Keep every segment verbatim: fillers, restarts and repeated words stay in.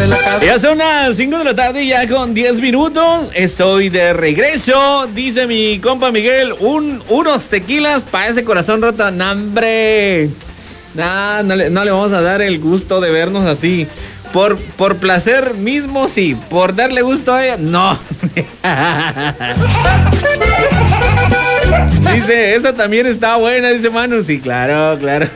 la tarde. Ya son las cinco de la tarde, ya con diez minutos. Estoy de regreso. Dice mi compa Miguel, un, unos tequilas para ese corazón roto. ¡No, hombre! Nah, no, le, no le vamos a dar el gusto de vernos así. Por, por placer mismo, sí. Por darle gusto a ella, no. Dice, esa también está buena, dice Manu. Sí, claro, claro.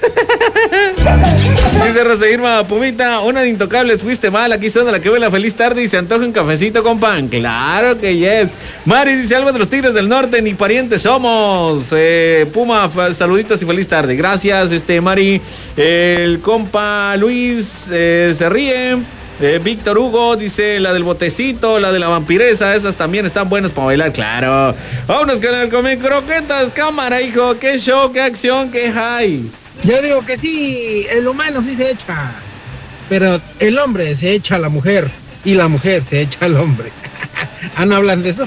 Dice Rosa Irma, Pumita, una de Intocables, fuiste mal, aquí son de la que la feliz tarde y se antoja un cafecito con pan. Claro que yes. Mari dice, algo de los Tigres del Norte, ni parientes somos. Eh, Puma, saluditos y feliz tarde. Gracias, este Mari. El compa Luis eh, se ríe. Eh, Víctor Hugo dice, la del botecito, la de la vampiresa, esas también están buenas para bailar, claro. Vámonos con el comer croquetas, cámara, hijo, qué show, qué acción, qué high. Yo digo que sí, el humano sí se echa, pero el hombre se echa a la mujer y la mujer se echa al hombre. ¿Ah, no hablan de eso?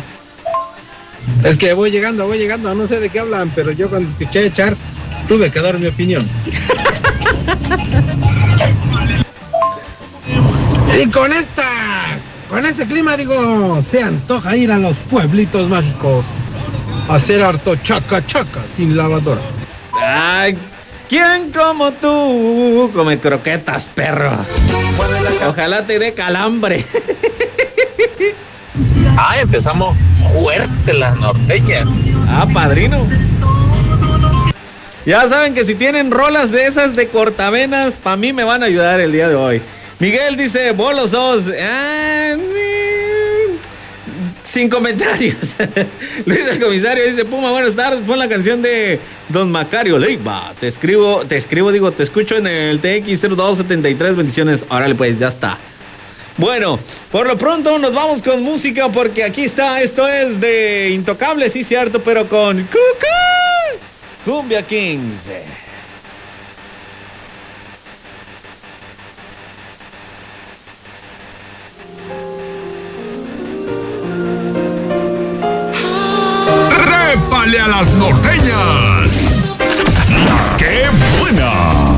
Es que voy llegando, voy llegando, no sé de qué hablan, pero yo cuando escuché echar, tuve que dar mi opinión. Y con esta, con este clima, digo, se antoja ir a los pueblitos mágicos a hacer harto chaca chaca sin lavadora. Ay, ¿quién como tú come croquetas, perros? Ojalá te dé calambre. Ah, empezamos fuerte las norteñas. Ah, padrino. Ya saben que si tienen rolas de esas de cortavenas, para mí me van a ayudar el día de hoy. Miguel dice, bolos sos. Ah, sin comentarios. Luis el comisario dice, Puma, buenas tardes, pon la canción de Don Macario Leiva. Te escribo, te escribo, digo, te escucho en el T X cero dos setenta y tres, bendiciones. Órale pues, ya está. Bueno, por lo pronto nos vamos con música porque aquí está, esto es de Intocable, sí cierto, pero con Cuca, Cumbia Kings. ¡Trépale a las norteñas! ¡Qué buena!